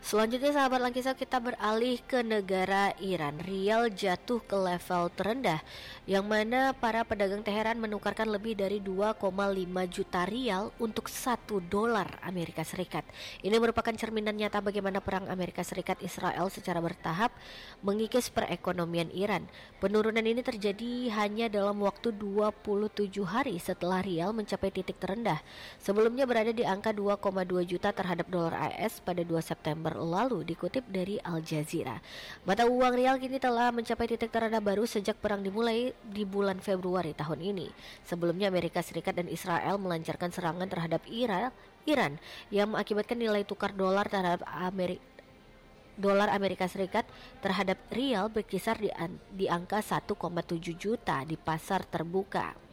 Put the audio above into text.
Selanjutnya sahabat Langkisa, kita beralih ke negara Iran. Rial jatuh ke level terendah, yang mana para pedagang Teheran menukarkan lebih dari 2,5 juta rial untuk $1 Amerika Serikat. Ini merupakan cerminan nyata bagaimana perang Amerika Serikat Israel secara bertahap mengikis perekonomian Iran. Penurunan ini terjadi hanya dalam waktu 27 hari setelah rial mencapai titik terendah. Sebelumnya berada di angka 2,2 juta terhadap dolar AS pada 2 September lalu, dikutip dari Al Jazeera. Mata uang rial kini telah mencapai titik terendah baru sejak perang dimulai di bulan Februari tahun ini. Sebelumnya Amerika Serikat dan Israel melancarkan serangan terhadap Iran yang mengakibatkan nilai tukar dolar terhadap dolar Amerika Serikat terhadap rial berkisar di angka 1,7 juta di pasar terbuka.